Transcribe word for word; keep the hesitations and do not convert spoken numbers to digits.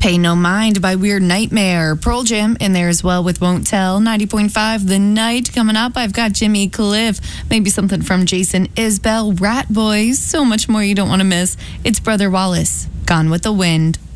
Pay No Mind by Weird Nightmare. Pearl Jam in there as well with Won't Tell. ninety point five The Night coming up. I've got Jimmy Cliff. Maybe something from Jason Isbell. Rat Boys. So much more you don't want to miss. It's Brother Wallace. Gone with the Wind.